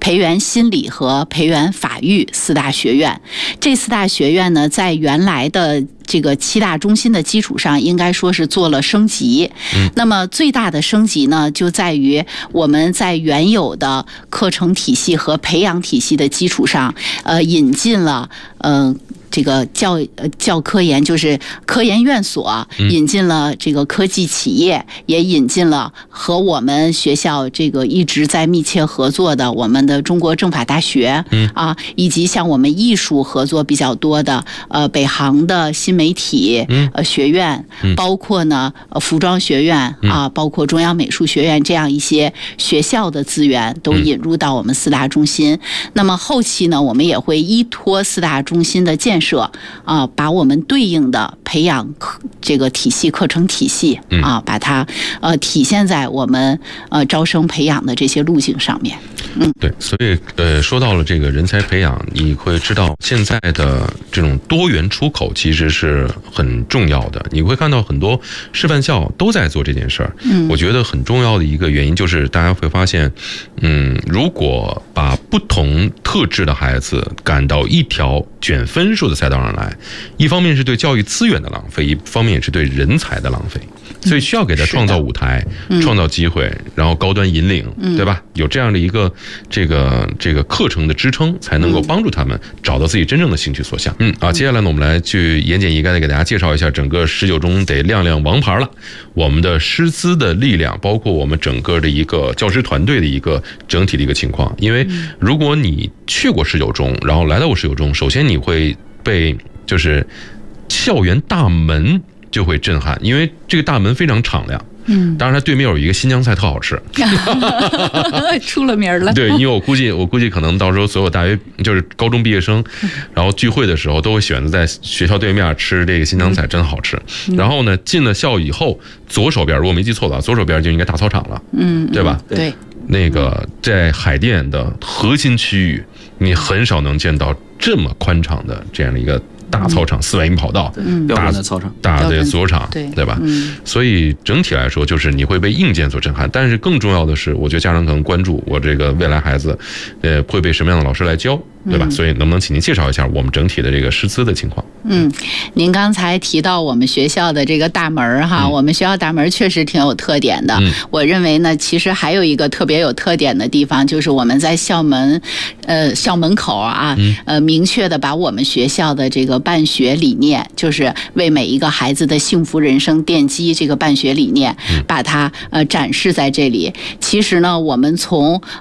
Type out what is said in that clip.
培元心理和培元法育4大学院。这4大学院呢，在原来的这个7大中心的基础上，应该说是做了升级。那么最大的升级呢，就在于我们在原有的课程体系和培养体系的基础上，引进了这个教科研，就是科研院所，引进了这个科技企业，也引进了和我们学校这个一直在密切合作的我们的中国政法大学，以及像我们艺术合作比较多的北航的新媒体学院，包括呢服装学院包括中央美术学院这样一些学校的资源都引入到我们4大中心。那么后期呢，我们也会依托4大中心的建设把我们对应的培养这个体系课程体系把它体现在我们招生培养的这些路径上面。 对，所以说到了这个人才培养，你会知道现在的这种多元出口其实是很重要的。你会看到很多师范校都在做这件事儿。我觉得很重要的一个原因就是大家会发现，如果把不同特质的孩子赶到一条卷分数的赛道上来，一方面是对教育资源的浪费，一方面也是对人才的浪费。所以需要给他创造舞台，创造机会，然后高端引领，对吧？有这样的一个这个课程的支撑，才能够帮助他们找到自己真正的兴趣所向。接下来呢，我们来去言简意赅的给大家介绍一下整个19中得亮亮王牌了。我们的师资的力量，包括我们整个的一个教师团队的一个整体的一个情况。因为如果你去过19中，然后来到过19中，首先你会被就是校园大门就会震撼，因为这个大门非常敞亮。当然它对面有一个新疆菜特好吃， 出了名了。 对，因为我估计可能到时候所有大学就是高中毕业生，然后聚会的时候都会选择在学校对面吃这个新疆菜，真好吃。然后呢，进了校以后，左手边如果没记错的话，左手边就应该大操场了，对吧？ 对。 那个在海淀的核心区域，你很少能见到这么宽敞的这样的一个大操场，400米跑道， 大的操场， 大的足球场，对吧？所以整体来说，就是你会被硬件所震撼。但是更重要的是，我觉得家长可能关注我这个未来孩子，会被什么样的老师来教，对吧？所以能不能请您介绍一下我们整体的这个师资的情况？ 您刚才提到我们学校的这个大门哈，我们学校大门确实挺有特点的。我认为呢，其实还有一个特别有特点的地方，就是我们在校门口明确的把我们学校的这个办学理念，就是为每一个孩子的幸福人生奠基这个办学理念，把它展示在这里。其实呢，我们从